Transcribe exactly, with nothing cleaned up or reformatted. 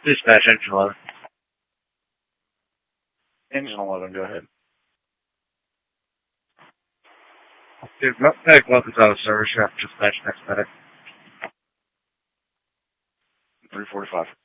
Dispatch, engine eleven. Engine eleven, go ahead. Dude, medic welcome's out of service. You have to dispatch next medic. three forty-five.